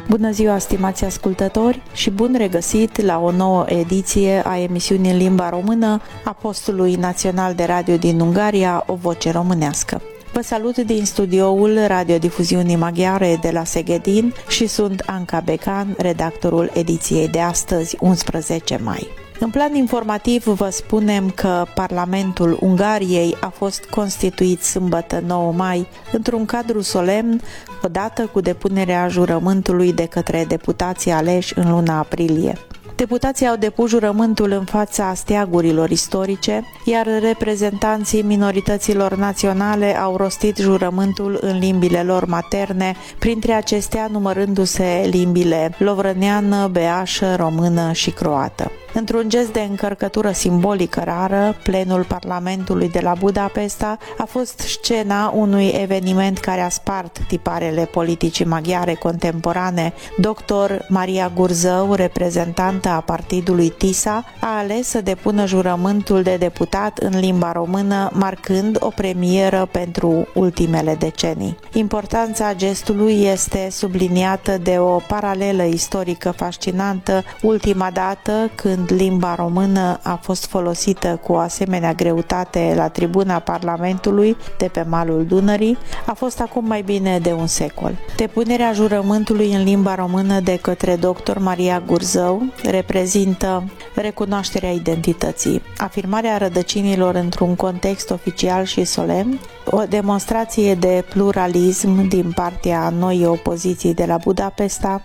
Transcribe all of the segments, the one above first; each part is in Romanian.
Bună ziua, stimați ascultători, și bun regăsit la o nouă ediție a emisiunii în limba română a postului național de radio din Ungaria, O Voce Românească. Vă salut din studioul radiodifuziunii maghiare de la Szegedin și sunt Anca Becan, redactorul ediției de astăzi, 11 mai. În plan informativ vă spunem că Parlamentul Ungariei a fost constituit sâmbătă 9 mai într-un cadru solemn, odată cu depunerea jurământului de către deputații aleși în luna aprilie. Deputații au depus jurământul în fața steagurilor istorice, iar reprezentanții minorităților naționale au rostit jurământul în limbile lor materne, printre acestea numărându-se limbile lovrăneană, beașă, română și croată. Într-un gest de încărcătură simbolică rară, plenul Parlamentului de la Budapesta a fost scena unui eveniment care a spart tiparele politicii maghiare contemporane. Dr. Maria Gurzău, reprezentantă a partidului TISA, a ales să depună jurământul de deputat în limba română, marcând o premieră pentru ultimele decenii. Importanța gestului este subliniată de o paralelă istorică fascinantă, ultima dată când limba română a fost folosită cu o asemenea greutate la tribuna Parlamentului de pe malul Dunării a fost acum mai bine de un secol. Depunerea jurământului în limba română de către dr. Maria Gurzău reprezintă recunoașterea identității, afirmarea rădăcinilor într-un context oficial și solemn, o demonstrație de pluralism din partea noii opoziții de la Budapesta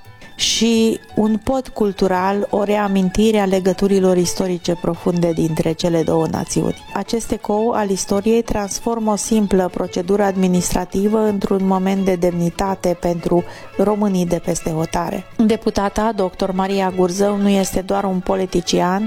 și un pod cultural, o reamintire a legăturilor istorice profunde dintre cele două națiuni. Acest ecou al istoriei transformă o simplă procedură administrativă într-un moment de demnitate pentru românii de peste hotare. Deputata, dr. Maria Gurzău, nu este doar un politician,